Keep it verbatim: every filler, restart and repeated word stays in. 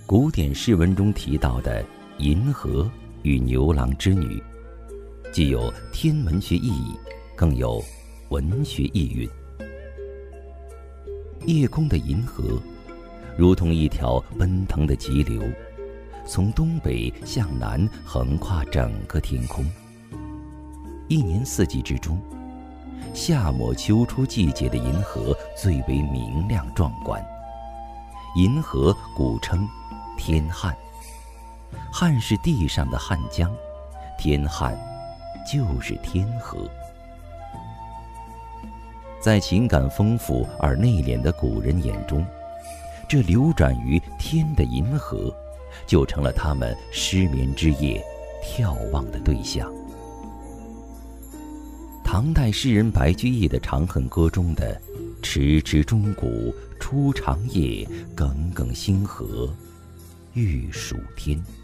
古典诗文中提到的银河与牛郎织女，既有天文学意义，更有文学意蕴。夜空的银河如同一条奔腾的急流，从东北向南横跨整个天空。一年四季之中，夏末秋初季节的银河最为明亮壮观。银河古称天汉，汉是地上的汉江，天汉就是天河。在情感丰富而内敛的古人眼中，这流转于天的银河就成了他们失眠之夜眺望的对象。唐代诗人白居易的《长恨歌》中的迟迟钟鼓初长夜，耿耿星河欲曙天，